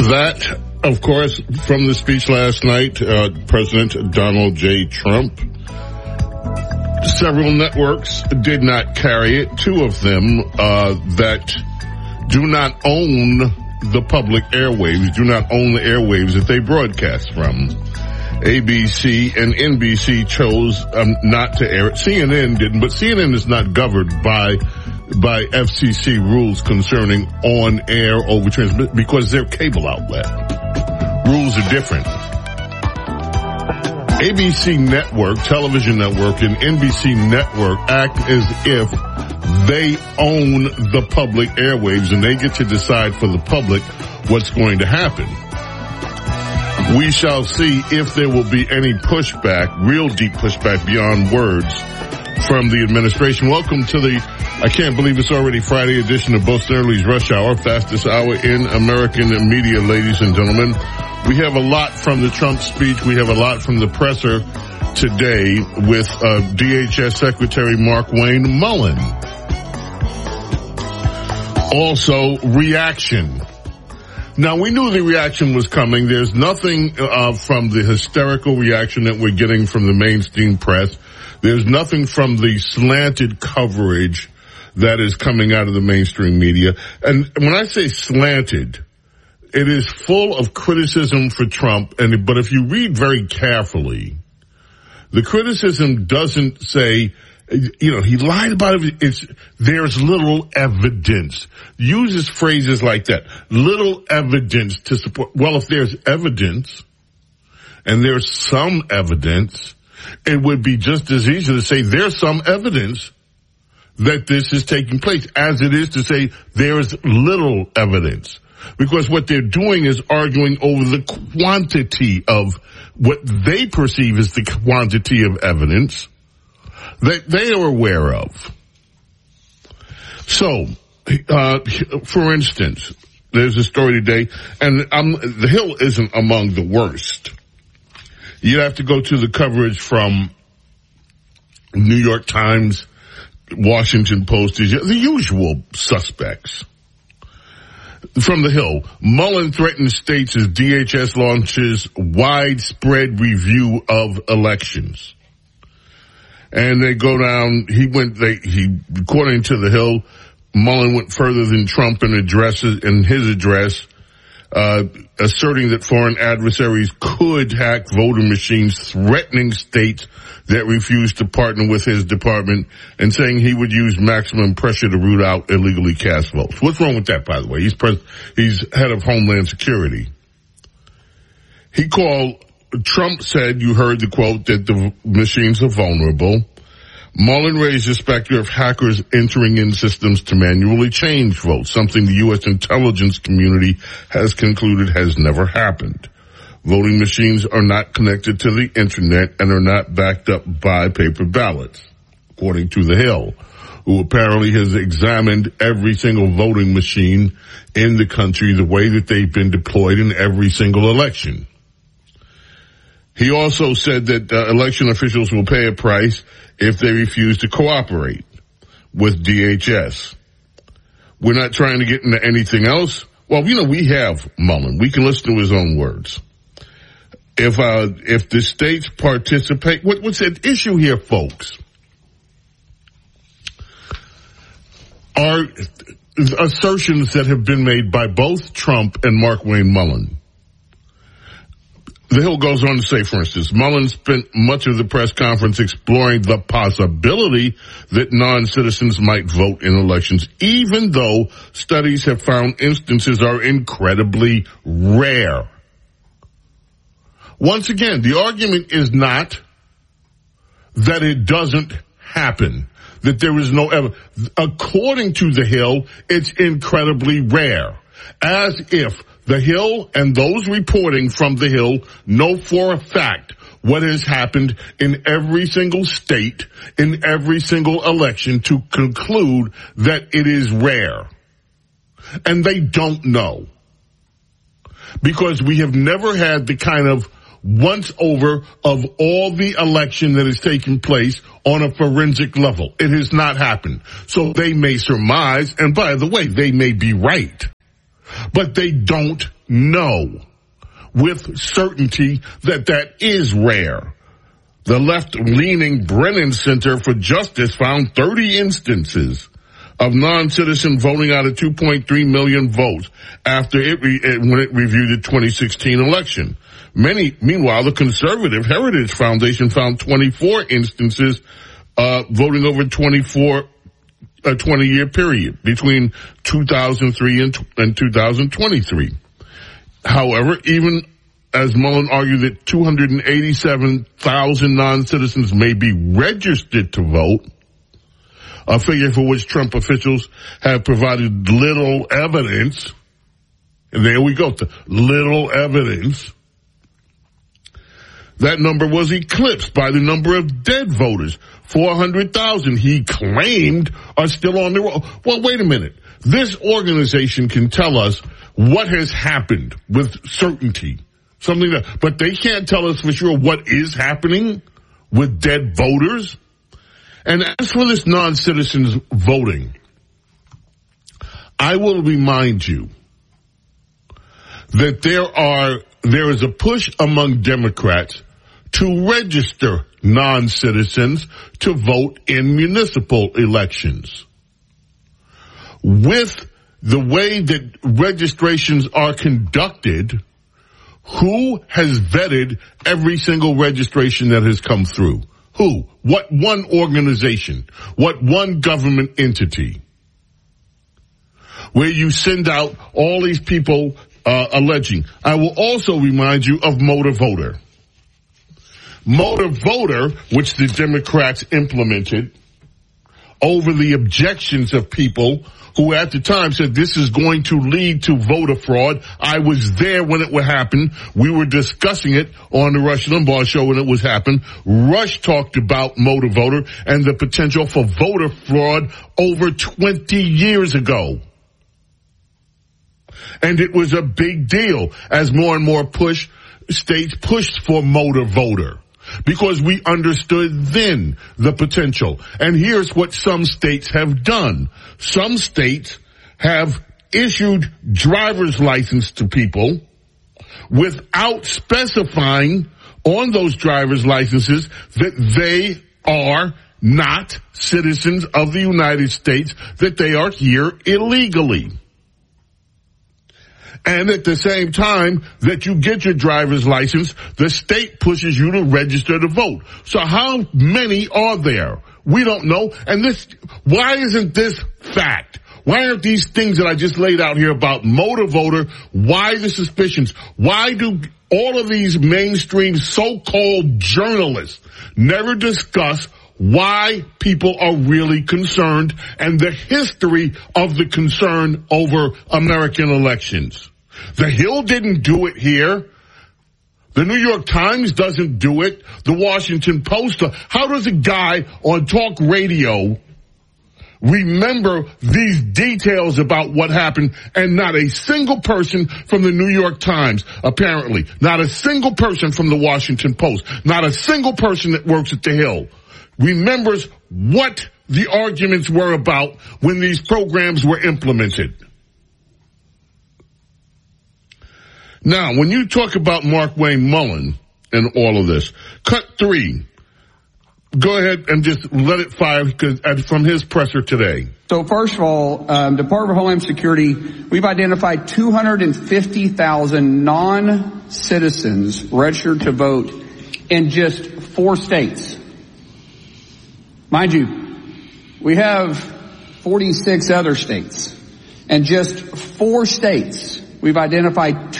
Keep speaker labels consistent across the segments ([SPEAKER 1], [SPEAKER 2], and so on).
[SPEAKER 1] That, of course, from the speech last night, President Donald J. Trump. Several networks did not carry it. Two of them that do not own the public airwaves, do not own the airwaves that they broadcast from. ABC and NBC chose not to air it. CNN didn't, but CNN is not governed by FCC rules concerning on-air over-transmit because they're cable outlet. Rules are different. ABC Network, television network, and NBC Network act as if they own the public airwaves and they get to decide for the public what's going to happen. We shall see if there will be any pushback, real deep pushback beyond words from the administration. Welcome to the, I can't believe it's already Friday edition of Bo Snerdley's Rush Hour, fastest hour in American media, ladies and gentlemen. We have a lot from the Trump speech. We have a lot from the presser today with DHS Secretary Markwayne Mullin. Also, reaction. Now, we knew the reaction was coming. There's nothing from the hysterical reaction that we're getting from the mainstream press. There's nothing from the slanted coverage that is coming out of the mainstream media. And when I say slanted, it is full of criticism for Trump. But if you read very carefully, the criticism doesn't say, he lied about it. There's little evidence. Uses phrases like that. Little evidence to support. Well, if there's evidence, and there's some evidence, it would be just as easy to say there's some evidence that this is taking place as it is to say there's little evidence. Because what they're doing is arguing over the quantity of what they perceive as the quantity of evidence that they are aware of. So, for instance, there's a story today, and the Hill isn't among the worst. You have to go to the coverage from New York Times, Washington Post, the usual suspects. From the Hill, Mullin threatens states as DHS launches widespread review of elections. And they go down, according to the Hill, Mullin went further than Trump in his address, asserting that foreign adversaries could hack voter machines, threatening states that refused to partner with his department, and saying he would use maximum pressure to root out illegally cast votes. What's wrong with that, by the way? He's head of Homeland Security. Trump said, you heard the quote, that the machines are vulnerable. Mullin raised the specter of hackers entering in systems to manually change votes, something the U.S. intelligence community has concluded has never happened. Voting machines are not connected to the internet and are not backed up by paper ballots, according to the Hill, who apparently has examined every single voting machine in the country the way that they've been deployed in every single election. He also said that election officials will pay a price if they refuse to cooperate with DHS. We're not trying to get into anything else. Well, we have Mullin. We can listen to his own words. If the states participate, what's at issue here, folks, are assertions that have been made by both Trump and Markwayne Mullin. The Hill goes on to say, for instance, Mullin spent much of the press conference exploring the possibility that non-citizens might vote in elections, even though studies have found instances are incredibly rare. Once again, the argument is not that it doesn't happen, that there is no evidence. According to the Hill, it's incredibly rare, as if the Hill and those reporting from the Hill know for a fact what has happened in every single state, in every single election, to conclude that it is rare. And they don't know. Because we have never had the kind of once over of all the election that has taken place on a forensic level. It has not happened. So they may surmise, and by the way, they may be right, but they don't know with certainty that that is rare. The left-leaning Brennan Center for Justice found 30 instances of non-citizen voting out of 2.3 million votes after when it reviewed the 2016 election. Meanwhile, the conservative Heritage Foundation found 24 instances voting over a 20-year period between 2003 and 2023. However, even as Mullen argued that 287,000 non-citizens may be registered to vote, a figure for which Trump officials have provided little evidence, and there we go, to little evidence, that number was eclipsed by the number of dead voters. 400,000 he claimed are still on the roll. Well, wait a minute. This organization can tell us what has happened with certainty. But they can't tell us for sure what is happening with dead voters. And as for this non-citizens voting, I will remind you that there is a push among Democrats to register non-citizens to vote in municipal elections. With the way that registrations are conducted, who has vetted every single registration that has come through? Who? What one organization? What one government entity? Where you send out all these people alleging. I will also remind you of Motor Voter. Motor Voter, which the Democrats implemented over the objections of people who at the time said this is going to lead to voter fraud. I was there when it would happen. We were discussing it on the Rush Limbaugh show when it was happening. Rush talked about Motor Voter and the potential for voter fraud over 20 years ago. And it was a big deal as more and more states pushed for Motor Voter. Because we understood then the potential. And here's what some states have done. Some states have issued driver's license to people without specifying on those driver's licenses that they are not citizens of the United States, that they are here illegally. And at the same time that you get your driver's license, the state pushes you to register to vote. So how many are there? We don't know. And why isn't this fact? Why aren't these things that I just laid out here about Motor Voter, why the suspicions? Why do all of these mainstream so-called journalists never discuss why people are really concerned and the history of the concern over American elections? The Hill didn't do it here. The New York Times doesn't do it. The Washington Post. How does a guy on talk radio remember these details about what happened and not a single person from the New York Times, apparently, not a single person from the Washington Post, not a single person that works at the Hill remembers what the arguments were about when these programs were implemented? Now, when you talk about Markwayne Mullin and all of this, cut 3. Go ahead and just let it fire from his presser today.
[SPEAKER 2] So first of all, Department of Homeland Security, we've identified 250,000 non-citizens registered to vote in just 4 states. Mind you, we have 46 other states. And just 4 states, we've identified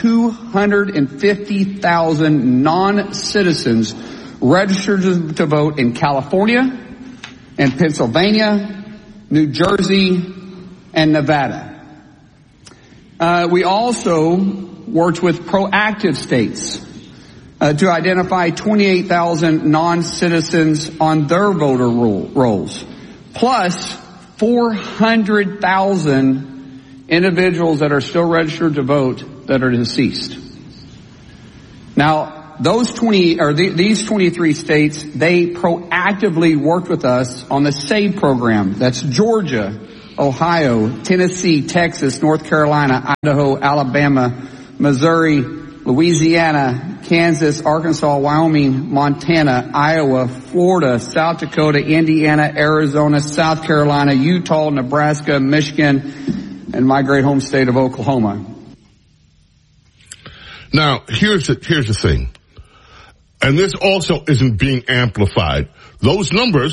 [SPEAKER 2] 250,000 non-citizens registered to vote in California, and Pennsylvania, New Jersey, and Nevada. We also worked with proactive states to identify 28,000 non-citizens on their voter rolls, plus 400,000 individuals that are still registered to vote that are deceased. Now, these 23 states, they proactively worked with us on the SAVE program. That's Georgia, Ohio, Tennessee, Texas, North Carolina, Idaho, Alabama, Missouri, Louisiana, Kansas, Arkansas, Wyoming, Montana, Iowa, Florida, South Dakota, Indiana, Arizona, South Carolina, Utah, Nebraska, Michigan, and my great home state of Oklahoma.
[SPEAKER 1] Now, here's the thing. And this also isn't being amplified. Those numbers,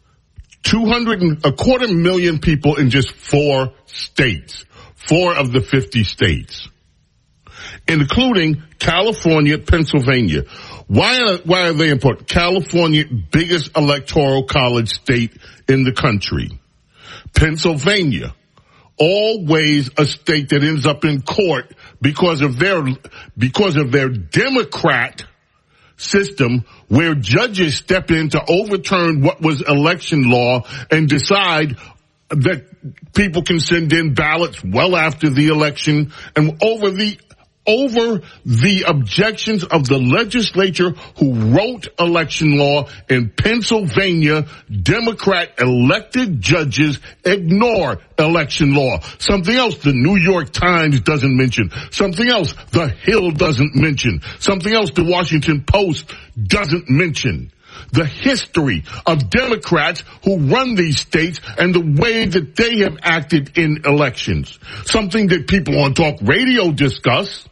[SPEAKER 1] 225,000 people in just 4 states, 4 of the 50 states, including California, Pennsylvania. Why are they important? California, biggest electoral college state in the country. Pennsylvania, always a state that ends up in court because of their Democrat system, where judges step in to overturn what was election law and decide that people can send in ballots well after the election, and over the objections of the legislature who wrote election law in Pennsylvania. Democrat elected judges ignore election law. Something else the New York Times doesn't mention. Something else The Hill doesn't mention. Something else the Washington Post doesn't mention. The history of Democrats who run these states and the way that they have acted in elections. Something that people on talk radio discuss,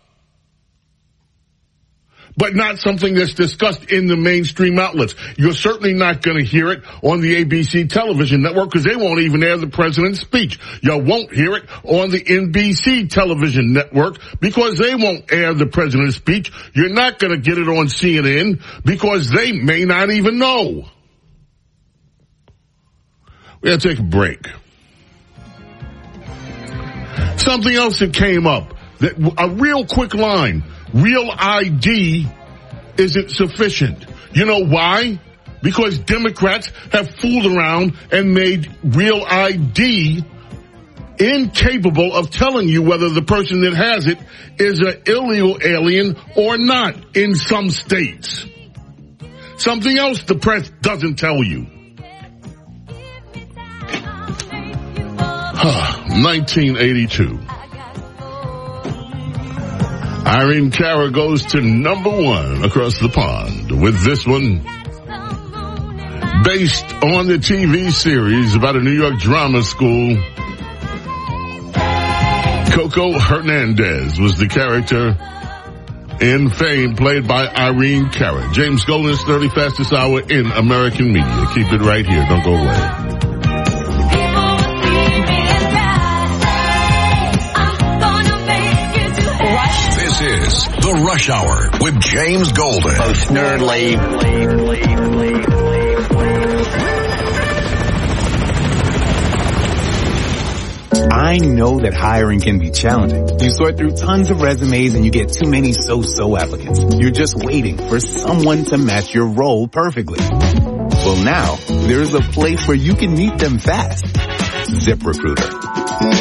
[SPEAKER 1] but not something that's discussed in the mainstream outlets. You're certainly not going to hear it on the ABC television network because they won't even air the president's speech. You won't hear it on the NBC television network because they won't air the president's speech. You're not going to get it on CNN because they may not even know. We got to take a break. Something else that came up, a real quick line. Real ID isn't sufficient. You know why? Because Democrats have fooled around and made real ID incapable of telling you whether the person that has it is an illegal alien or not in some states. Something else the press doesn't tell you. 1982. Irene Cara goes to number 1 across the pond with this one. Based on the TV series about a New York drama school, Coco Hernandez was the character in Fame, played by Irene Cara. James Golden's 30 Fastest Hour in American Media. Keep it right here. Don't go away.
[SPEAKER 3] Is The Rush Hour with James Golden.
[SPEAKER 4] Most nerdly.
[SPEAKER 5] I know that hiring can be challenging. You sort through tons of resumes and you get too many so-so applicants. You're just waiting for someone to match your role perfectly. Well, now there's a place where you can meet them fast. ZipRecruiter.